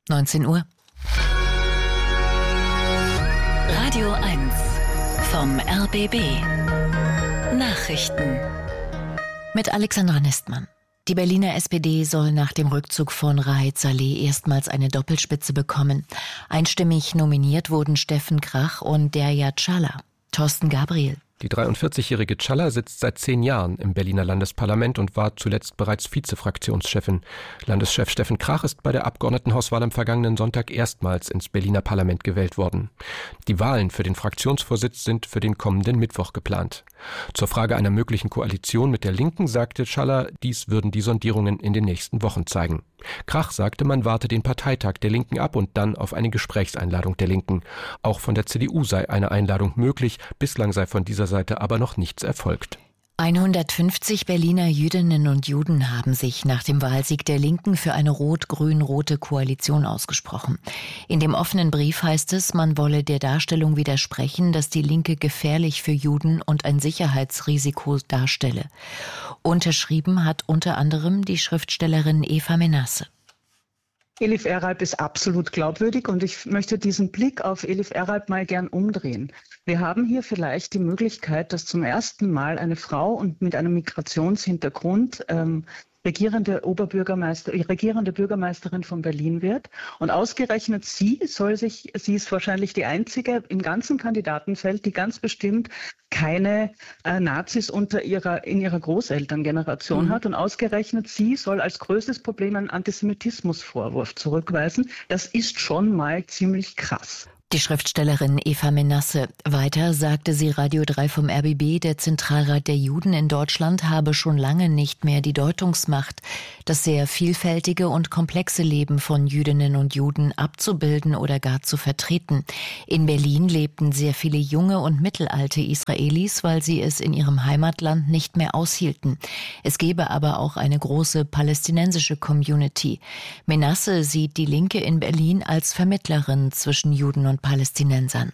19 Uhr. Radio 1 vom RBB. Nachrichten. Mit Alexandra Nestmann. Die Berliner SPD soll nach dem Rückzug von Rahed Saleh erstmals eine Doppelspitze bekommen. Einstimmig nominiert wurden Steffen Krach und Derya Çağlar. Thorsten Gabriel. Die 43-jährige Çağlar sitzt seit 10 Jahren im Berliner Landesparlament und war zuletzt bereits Vizefraktionschefin. Landeschef Steffen Krach ist bei der Abgeordnetenhauswahl am vergangenen Sonntag erstmals ins Berliner Parlament gewählt worden. Die Wahlen für den Fraktionsvorsitz sind für den kommenden Mittwoch geplant. Zur Frage einer möglichen Koalition mit der Linken sagte Çağlar, dies würden die Sondierungen in den nächsten Wochen zeigen. Krach sagte, man warte den Parteitag der Linken ab und dann auf eine Gesprächseinladung der Linken. Auch von der CDU sei eine Einladung möglich, bislang sei von dieser Seite aber noch nichts erfolgt. 150 Berliner Jüdinnen und Juden haben sich nach dem Wahlsieg der Linken für eine rot-grün-rote Koalition ausgesprochen. In dem offenen Brief heißt es, man wolle der Darstellung widersprechen, dass die Linke gefährlich für Juden und ein Sicherheitsrisiko darstelle. Unterschrieben hat unter anderem die Schriftstellerin Eva Menasse. Elif Eralp ist absolut glaubwürdig und ich möchte diesen Blick auf Elif Eralp mal gern umdrehen. Wir haben hier vielleicht die Möglichkeit, dass zum ersten Mal eine Frau und mit einem Migrationshintergrund regierende Bürgermeisterin von Berlin wird. Und ausgerechnet sie ist wahrscheinlich die einzige im ganzen Kandidatenfeld, die ganz bestimmt keine Nazis in ihrer Großelterngeneration hat. Und ausgerechnet sie soll als größtes Problem einen Antisemitismusvorwurf zurückweisen. Das ist schon mal ziemlich krass. Die Schriftstellerin Eva Menasse. Weiter sagte sie Radio 3 vom RBB, der Zentralrat der Juden in Deutschland habe schon lange nicht mehr die Deutungsmacht, das sehr vielfältige und komplexe Leben von Jüdinnen und Juden abzubilden oder gar zu vertreten. In Berlin lebten sehr viele junge und mittelalte Israelis, weil sie es in ihrem Heimatland nicht mehr aushielten. Es gebe aber auch eine große palästinensische Community. Menasse sieht die Linke in Berlin als Vermittlerin zwischen Juden und Palästinensern.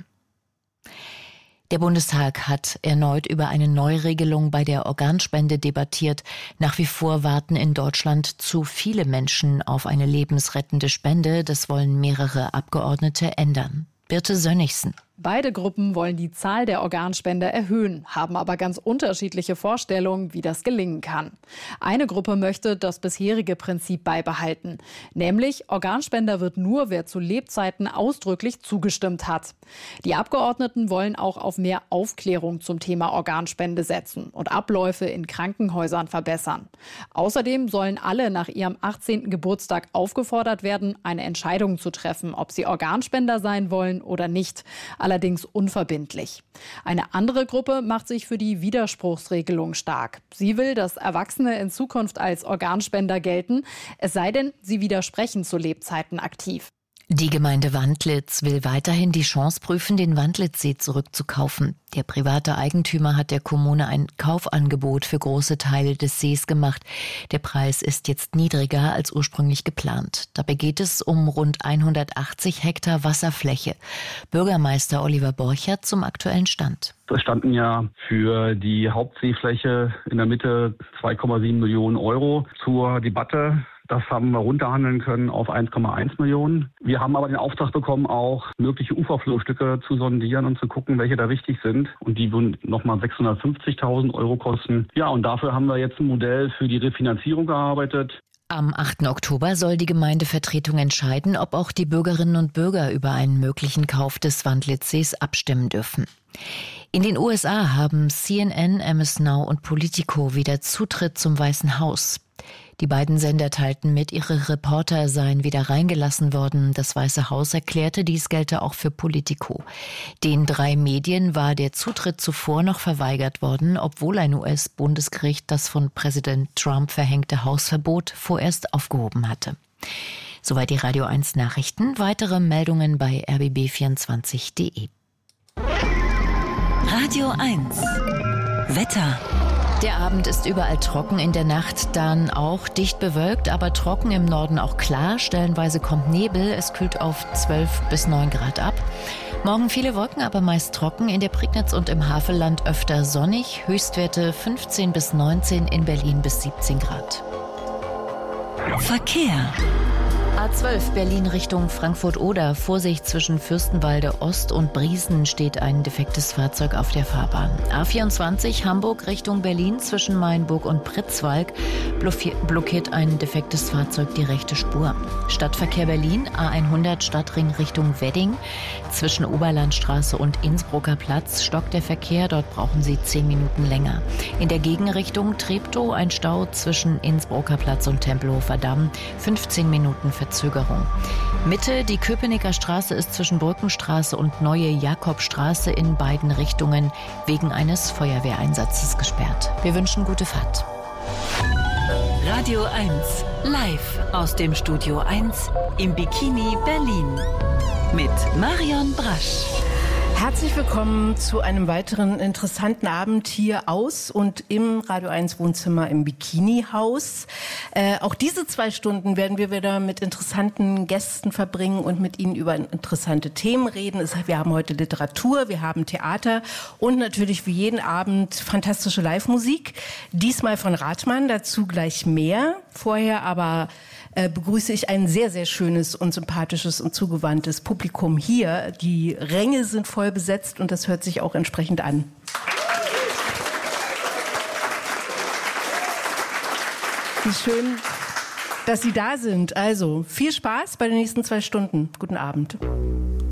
Der Bundestag hat erneut über eine Neuregelung bei der Organspende debattiert. Nach wie vor warten in Deutschland zu viele Menschen auf eine lebensrettende Spende. Das wollen mehrere Abgeordnete ändern. Birte Sönnigsen. Beide Gruppen wollen die Zahl der Organspender erhöhen, haben aber ganz unterschiedliche Vorstellungen, wie das gelingen kann. Eine Gruppe möchte das bisherige Prinzip beibehalten, nämlich Organspender wird nur, wer zu Lebzeiten ausdrücklich zugestimmt hat. Die Abgeordneten wollen auch auf mehr Aufklärung zum Thema Organspende setzen und Abläufe in Krankenhäusern verbessern. Außerdem sollen alle nach ihrem 18. Geburtstag aufgefordert werden, eine Entscheidung zu treffen, ob sie Organspender sein wollen oder nicht. Allerdings unverbindlich. Eine andere Gruppe macht sich für die Widerspruchsregelung stark. Sie will, dass Erwachsene in Zukunft als Organspender gelten, es sei denn, sie widersprechen zu Lebzeiten aktiv. Die Gemeinde Wandlitz will weiterhin die Chance prüfen, den Wandlitzsee zurückzukaufen. Der private Eigentümer hat der Kommune ein Kaufangebot für große Teile des Sees gemacht. Der Preis ist jetzt niedriger als ursprünglich geplant. Dabei geht es um rund 180 Hektar Wasserfläche. Bürgermeister Oliver Borchert zum aktuellen Stand. Es standen ja für die Hauptseefläche in der Mitte 2,7 Millionen Euro zur Debatte. Das haben wir runterhandeln können auf 1,1 Millionen. Wir haben aber den Auftrag bekommen, auch mögliche Uferflurstücke zu sondieren und zu gucken, welche da wichtig sind. Und die würden nochmal 650.000 Euro kosten. Ja, und dafür haben wir jetzt ein Modell für die Refinanzierung erarbeitet. Am 8. Oktober soll die Gemeindevertretung entscheiden, ob auch die Bürgerinnen und Bürger über einen möglichen Kauf des Wandlitzsees abstimmen dürfen. In den USA haben CNN, MS Now und Politico wieder Zutritt zum Weißen Haus. Die beiden Sender teilten mit, ihre Reporter seien wieder reingelassen worden. Das Weiße Haus erklärte, dies gelte auch für Politico. Den 3 Medien war der Zutritt zuvor noch verweigert worden, obwohl ein US-Bundesgericht das von Präsident Trump verhängte Hausverbot vorerst aufgehoben hatte. Soweit die Radio 1 Nachrichten. Weitere Meldungen bei rbb24.de. Radio 1 Wetter. Der Abend ist überall trocken, in der Nacht dann auch dicht bewölkt, aber trocken, im Norden auch klar. Stellenweise kommt Nebel, es kühlt auf 12 bis 9 Grad ab. Morgen viele Wolken, aber meist trocken, in der Prignitz und im Havelland öfter sonnig. Höchstwerte 15 bis 19, in Berlin bis 17 Grad. Verkehr. A12 Berlin Richtung Frankfurt-Oder. Vorsicht, zwischen Fürstenwalde Ost und Briesen steht ein defektes Fahrzeug auf der Fahrbahn. A24 Hamburg Richtung Berlin zwischen Mainburg und Pritzwalk blockiert ein defektes Fahrzeug die rechte Spur. Stadtverkehr Berlin A100 Stadtring Richtung Wedding. Zwischen Oberlandstraße und Innsbrucker Platz stockt der Verkehr. Dort brauchen Sie 10 Minuten länger. In der Gegenrichtung Treptow ein Stau zwischen Innsbrucker Platz und Tempelhofer Damm. 15 Minuten Verzögerung. Mitte, die Köpenicker Straße ist zwischen Brückenstraße und Neue Jakobstraße in beiden Richtungen wegen eines Feuerwehreinsatzes gesperrt. Wir wünschen gute Fahrt. Radio 1, live aus dem Studio 1 im Bikini Berlin mit Marion Brasch. Herzlich willkommen zu einem weiteren interessanten Abend hier aus und im Radio 1 Wohnzimmer im Bikini-Haus. Auch diese 2 Stunden werden wir wieder mit interessanten Gästen verbringen und mit ihnen über interessante Themen reden. Wir haben heute Literatur, wir haben Theater und natürlich wie jeden Abend fantastische Live-Musik. Diesmal von Rathmann, dazu gleich mehr. Vorher aber begrüße ich ein sehr, sehr schönes und sympathisches und zugewandtes Publikum hier. Die Ränge sind voll besetzt und das hört sich auch entsprechend an. Wie schön, dass Sie da sind. Also viel Spaß bei den nächsten 2 Stunden. Guten Abend.